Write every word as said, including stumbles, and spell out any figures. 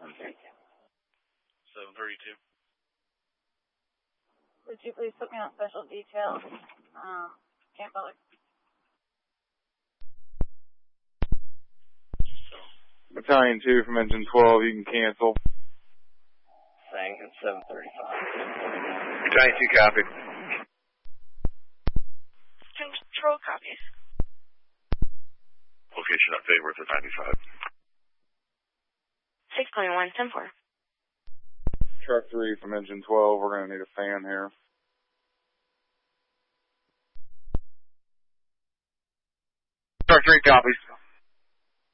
seven thirty-two. Would you please put me on special details? Um, Camp Butler. Battalion two from Engine twelve, you can cancel. Sang at seven thirty-five. Battalion two, copy. Control copies. Location at Fayworth at ninety-five. six point one, ten four. Truck three from Engine twelve, we're going to need a fan here. Truck three, copies.